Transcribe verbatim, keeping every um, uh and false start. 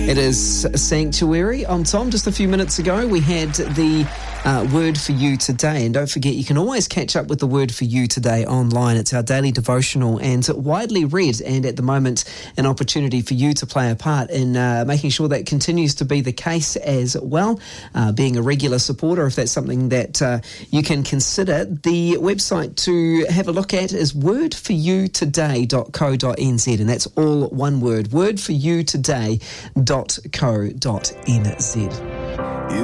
It is Sanctuary. I'm Tom. Just a few minutes ago, we had the uh, Word for You today. And don't forget, you can always catch up with the Word for You today online. It's our daily devotional and widely read, and at the moment, an opportunity for you to play a part in uh, making sure that continues to be the case as well. Uh, being a regular supporter, if that's something that uh, you can consider. The website to have a look at is word for you today dot co dot n z, and that's all one word, word for you today dot co dot n z.